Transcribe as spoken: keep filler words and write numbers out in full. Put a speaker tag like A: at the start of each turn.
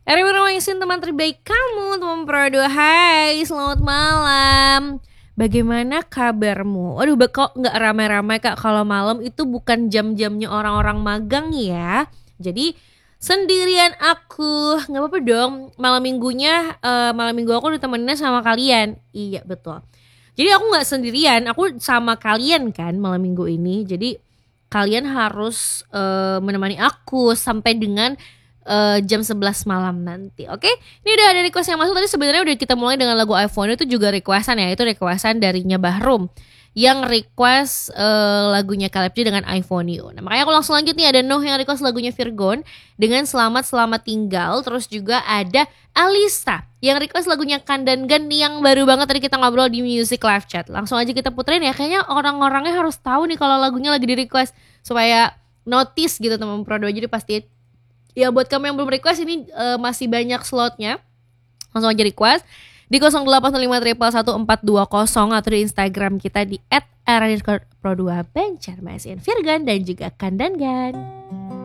A: Erwin Roysin, teman terbaik kamu, teman Pro dua. Hai, selamat malam. Bagaimana kabarmu? Waduh, kok nggak ramai-ramai kak? Kalau malam itu bukan jam-jamnya orang-orang magang ya. Jadi sendirian aku, nggak apa-apa dong. Malam minggunya, uh, malam minggu aku ditemenin sama kalian. Iya betul. Jadi aku nggak sendirian, aku sama kalian kan malam minggu ini. Jadi kalian harus uh, menemani aku sampai dengan Uh, jam sebelas malam nanti. Oke, okay? Ini udah ada request yang masuk. Tadi sebenarnya udah kita mulai dengan lagu iPhone. Itu juga requestan ya. Itu requestan darinya Bahrum yang request uh, lagunya Caleb G dengan iPhone You. Nah makanya aku langsung lanjut nih. Ada Noh yang request lagunya Virgon dengan Selamat Selamat Tinggal. Terus juga ada Alista yang request lagunya Kandan Gan yang baru banget tadi kita ngobrol di Music Live Chat. Langsung aja kita puterin ya. Kayaknya orang-orangnya harus tahu nih kalau lagunya lagi di request supaya notice gitu teman Pro dua. Jadi pasti ya buat kamu yang belum request ini uh, masih banyak slotnya. Langsung aja request di nol delapan lima satu satu empat dua nol atau di Instagram kita di et r underscore pro dua Banjarmasin Virgan dan juga Kandangan.